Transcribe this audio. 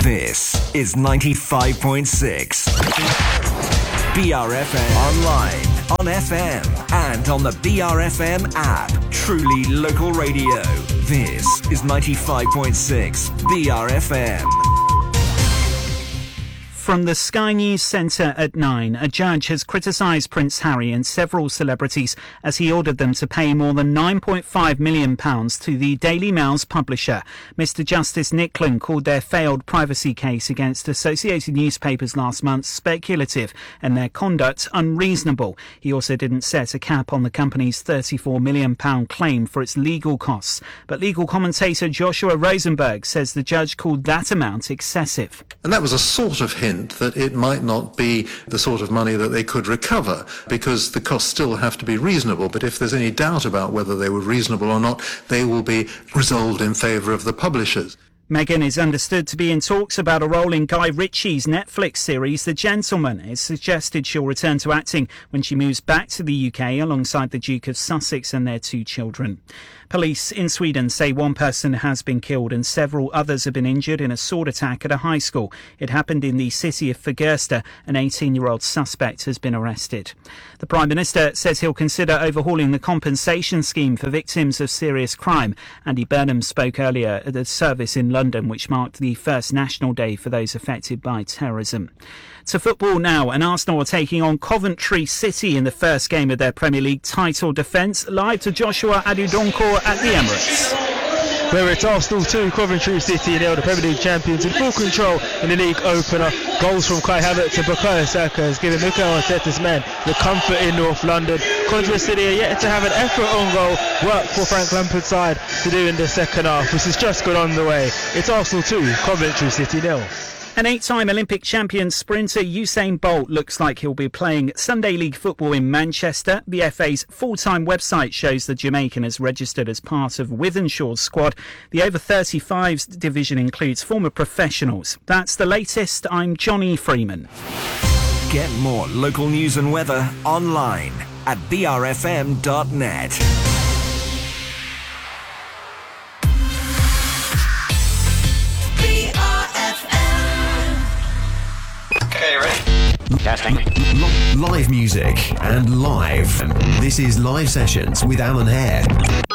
This is 95.6 BRFM online, on FM, and on the BRFM app. Truly local radio. This is 95.6 BRFM. From the Sky News Centre at 9, a judge has criticised Prince Harry and several celebrities as he ordered them to pay more than £9.5 million to the Daily Mail's publisher. Mr Justice Nicklin called their failed privacy case against Associated Newspapers last month speculative and their conduct unreasonable. He also didn't set a cap on the company's £34 million claim for its legal costs. But legal commentator Joshua Rosenberg says the judge called that amount excessive. And that was a sort of hint that it might not be the sort of money that they could recover, because the costs still have to be reasonable. But if there's any doubt about whether they were reasonable or not, they will be resolved in favour of the publishers. Meghan is understood to be in talks about a role in Guy Ritchie's Netflix series The Gentleman. It's suggested she'll return to acting when she moves back to the UK alongside the Duke of Sussex and their 2 children. Police in Sweden say one person has been killed and several others have been injured in a sword attack at a high school. It happened in the city of Fagersta. An 18-year-old suspect has been arrested. The Prime Minister says he'll consider overhauling the compensation scheme for victims of serious crime. Andy Burnham spoke earlier at the service in London, which marked the first National Day for those affected by terrorism. To football now, and Arsenal are taking on Coventry City in the first game of their Premier League title defence. Live to Joshua Adudonkor at the Emirates. Where it's Arsenal 2, Coventry City nil, the Premier League champions in full control in the league opener. Goals from Kai Havertz to Bukayo Saka has given Mikel Arteta's men the comfort in North London. Coventry City are yet to have an effort on goal. Work for Frank Lampard's side to do in the second half, which has just got on the way. It's Arsenal 2, Coventry City nil. An 8-time Olympic champion sprinter Usain Bolt looks like he'll be playing Sunday League football in Manchester. The FA's full-time website shows the Jamaican has registered as part of Wythenshaw's squad. The over-35s division includes former professionals. That's the latest. I'm Johnny Freeman. Get more local news and weather online at brfm.net. Okay, ready? Testing. Live music and live. This is Live Sessions with Alan Hare.